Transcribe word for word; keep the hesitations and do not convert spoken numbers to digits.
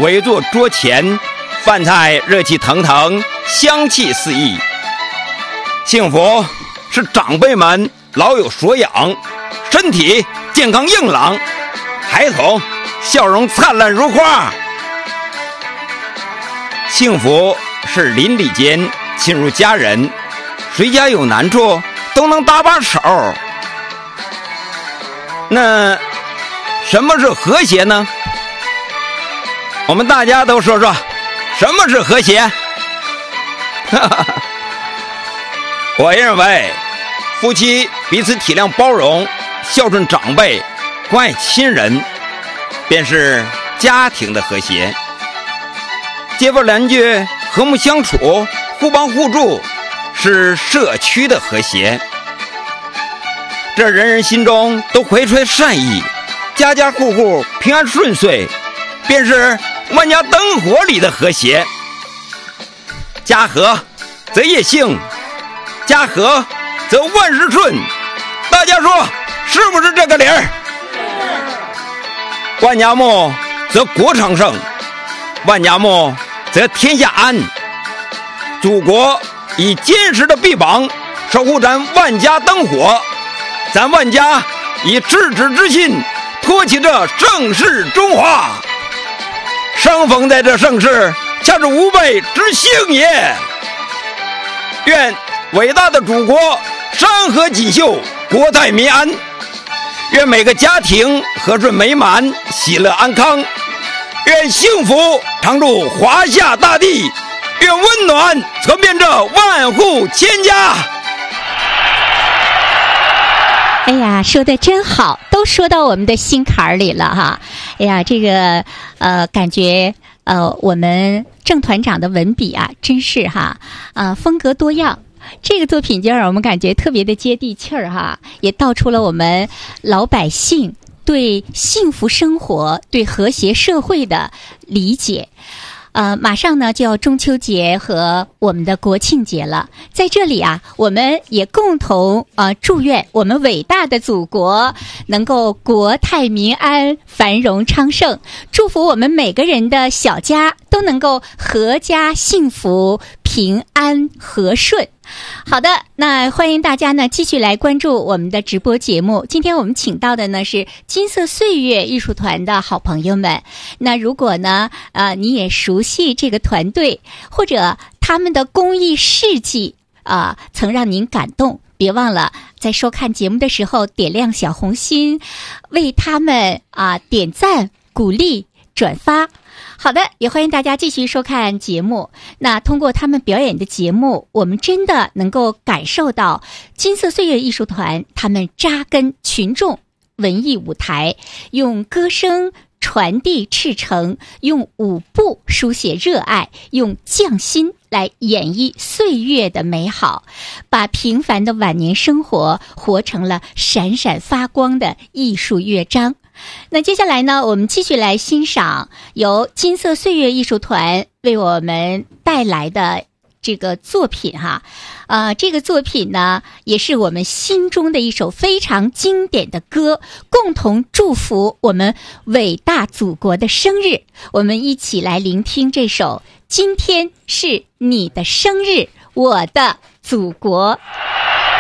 围坐桌前，饭菜热气腾腾，香气四溢。幸福是长辈们老有所养，身体健康硬朗，孩童笑容灿烂如花。幸福是邻里间亲如家人，谁家有难处都能搭把手。那什么是和谐呢？我们大家都说说什么是和谐。我认为夫妻彼此体谅包容，孝顺长辈，关爱亲人，便是家庭的和谐。街坊邻居和睦相处，互帮互助，是社区的和谐。这人人心中都怀揣善意，家家户户平安顺遂，便是万家灯火里的和谐。家和则业兴，家和则万事顺。大家说是不是这个理儿？万家睦则国昌盛，万家睦则天下安。祖国以坚实的臂膀守护咱万家灯火，咱万家以赤子之心托起这盛世中华。生逢在这盛世，恰是吾辈之幸也。愿伟大的祖国山河锦绣，国泰民安。愿每个家庭和顺美满，喜乐安康。愿幸福常驻华夏大地，愿温暖传遍这万户千家。 哎呀，说的真好，都说到我们的心坎儿里了哈。哎呀，这个呃，感觉呃，我们郑团长的文笔啊，真是哈，呃，风格多样。这个作品就让我们感觉特别的接地气儿哈，也道出了我们老百姓对幸福生活、对和谐社会的理解。呃，马上呢就要中秋节和我们的国庆节了，在这里啊，我们也共同呃祝愿我们伟大的祖国能够国泰民安、繁荣昌盛，祝福我们每个人的小家都能够阖家幸福、平安和顺。好的，那欢迎大家呢继续来关注我们的直播节目。今天我们请到的呢是金色岁月艺术团的好朋友们。那如果呢呃你也熟悉这个团队，或者他们的公益事迹啊、呃、曾让您感动，别忘了在收看节目的时候点亮小红心，为他们啊、呃、点赞、鼓励、转发。好的，也欢迎大家继续收看节目。那通过他们表演的节目，我们真的能够感受到金色岁月艺术团他们扎根群众文艺舞台，用歌声传递赤诚，用舞步书写热爱，用匠心来演绎岁月的美好，把平凡的晚年生活活成了闪闪发光的艺术乐章。那接下来呢，我们继续来欣赏由金色岁月艺术团为我们带来的这个作品哈，呃，这个作品呢，也是我们心中的一首非常经典的歌，共同祝福我们伟大祖国的生日。我们一起来聆听这首《今天是你的生日，我的祖国》。